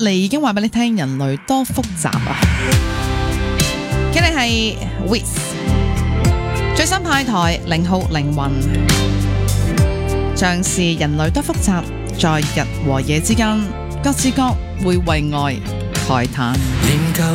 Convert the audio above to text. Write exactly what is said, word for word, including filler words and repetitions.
利已經話俾你聽，人類多複雜啊！佢哋係 Wiz 最新派台零號靈魂，像是人類多複雜，在日和夜之間，各自各會為愛慨嘆。